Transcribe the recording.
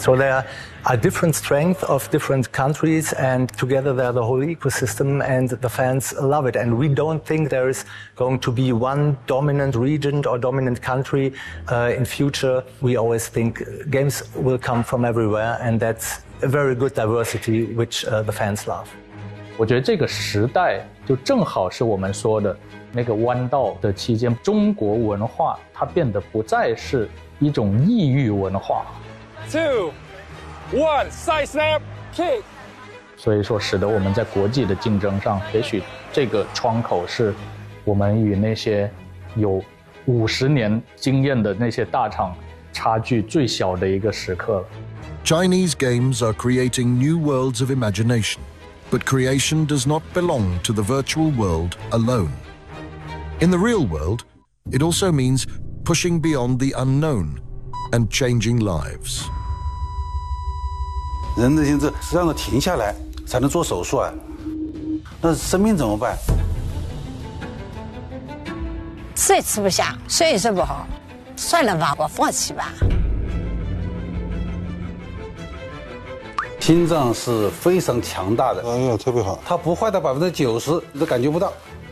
So there are different strengths of different countries, and together they're the whole ecosystem, and the fans love it. And we don't think there is going to be one dominant region or dominant country in future. We always think games will come from everywhere, and that's a very good diversity which the fans love. 我觉得这个时代就正好是我们说的那个弯道的期间，中国文化它变得不再是一种异域文化。 2, 1, side snap, kick。 所以说，使得我们在国际的竞争上，也许这个窗口是我们与那些有50年经验的那些大厂差距最小的一个时刻了。 Chinese games are creating new worlds of imagination, but creation does not belong to the virtual world alone. In the real world, it also means pushing beyond the unknown and changing lives. 人的心智实际上停下来才能做手术啊，那生命怎么办？ 吃也吃不下，睡也睡不好，算了吧，我放弃吧。 心脏是非常强大的， 哎呀，特别好， 它不坏到90%，你都感觉不到。